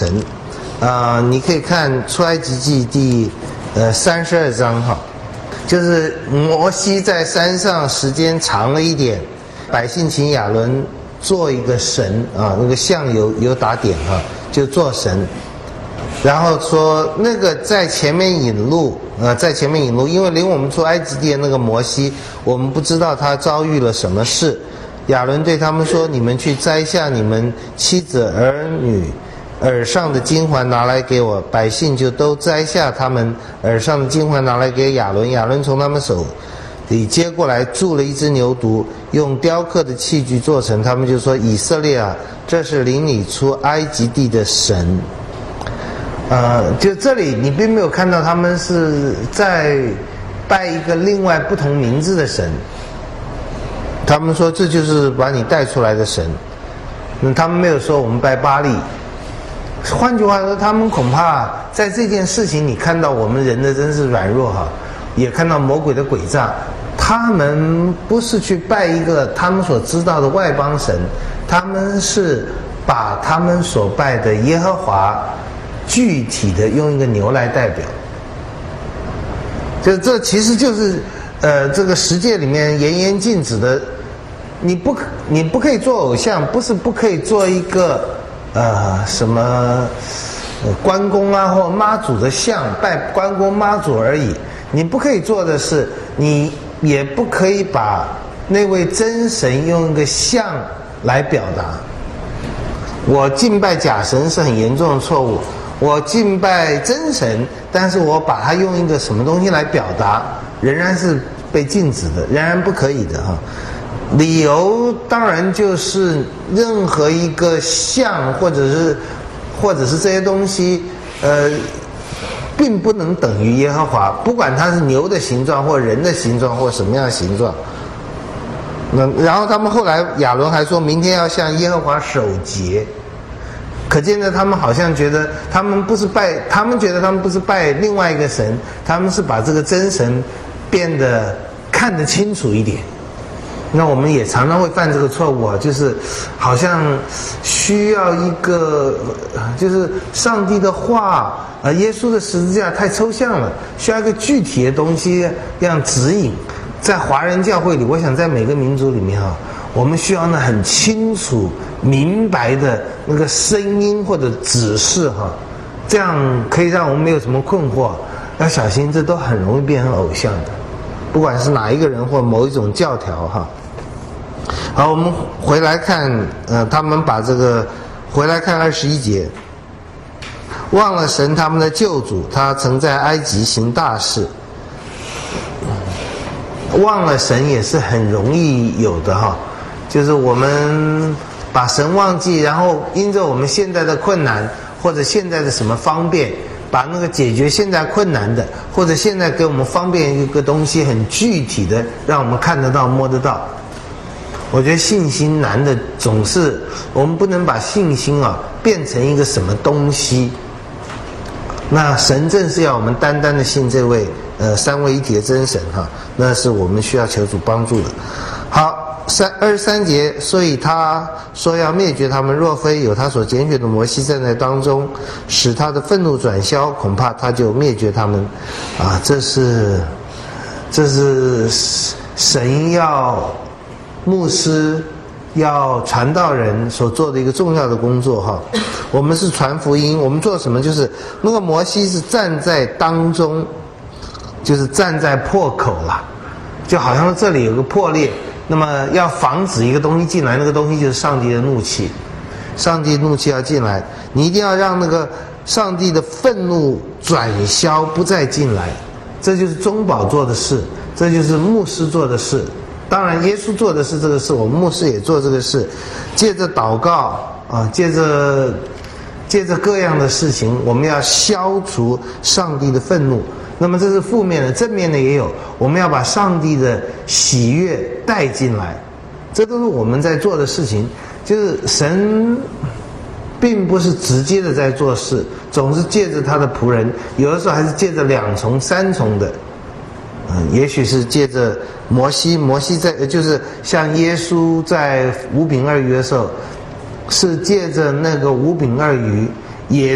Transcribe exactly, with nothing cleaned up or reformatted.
神。啊、呃，你可以看出埃及记第呃三十二章哈，就是摩西在山上时间长了一点，百姓请亚伦做一个神啊，那个像有有打点哈，就做神。然后说那个在前面引路，呃，在前面引路，因为领我们出埃及地的那个摩西，我们不知道他遭遇了什么事。亚伦对他们说：“你们去摘下你们妻子儿女耳上的金环拿来给我。”百姓就都摘下他们耳上的金环拿来给亚伦。亚伦从他们手里接过来，铸了一只牛犊，用雕刻的器具做成。他们就说：“以色列啊，这是领你出埃及地的神。”呃，就这里你并没有看到他们是在拜一个另外不同名字的神。他们说这就是把你带出来的神。嗯，他们没有说我们拜巴力。换句话说，他们恐怕在这件事情，你看到我们人的真是软弱哈，也看到魔鬼的诡诈。他们不是去拜一个他们所知道的外邦神，他们是把他们所拜的耶和华具体的用一个牛来代表。就这其实就是呃这个十诫里面严严禁止的。你不可你不可以做偶像，不是不可以做一个呃什么呃关公啊或妈祖的像，拜关公妈祖而已。你不可以做的是，你也不可以把那位真神用一个像来表达。我敬拜假神是很严重的错误，我敬拜真神，但是我把它用一个什么东西来表达，仍然是被禁止的，仍然不可以的哈。理由当然就是任何一个像或者是或者是这些东西呃并不能等于耶和华，不管它是牛的形状或人的形状或什么样的形状。那然后他们后来亚伦还说明天要向耶和华守节，可见的他们好像觉得他们不是拜他们觉得他们不是拜另外一个神，他们是把这个真神变得看得清楚一点。那我们也常常会犯这个错误啊，就是好像需要一个就是上帝的话啊，耶稣的十字架太抽象了，需要一个具体的东西这样指引。在华人教会里，我想在每个民族里面啊，我们需要呢很清楚明白的那个声音或者指示哈，这样可以让我们没有什么困惑。要小心，这都很容易变成偶像的，不管是哪一个人或某一种教条哈。好，我们回来看，呃，他们把这个回来看二十一节，忘了神他们的救主，他曾在埃及行大事。忘了神也是很容易有的哈，就是我们把神忘记，然后因着我们现在的困难或者现在的什么方便，把那个解决现在困难的或者现在给我们方便一个东西很具体的让我们看得到摸得到。我觉得信心难的总是我们不能把信心啊变成一个什么东西。那神正是要我们单单的信这位呃三位一体的真神哈，那是我们需要求主帮助的。好，三二十三节，所以他说要灭绝他们，若非有他所拣选的摩西站在当中，使他的愤怒转消，恐怕他就灭绝他们。啊，这是这是神要牧师要传道人所做的一个重要的工作哈。我们是传福音，我们做什么？就是那个摩西是站在当中，就是站在破口啦，就好像这里有个破裂，那么要防止一个东西进来，那个东西就是上帝的怒气，上帝的怒气要进来，你一定要让那个上帝的愤怒转消，不再进来。这就是中保做的事，这就是牧师做的事。当然耶稣做的是这个事，我们牧师也做这个事，借着祷告啊，借着借着各样的事情，我们要消除上帝的愤怒。那么这是负面的，正面的也有，我们要把上帝的喜悦带进来，这都是我们在做的事情。就是神并不是直接的在做事，总是借着他的仆人，有的时候还是借着两重三重的。嗯，也许是借着摩西，摩西在就是像耶稣在五饼二鱼的时候，是借着那个五饼二鱼，也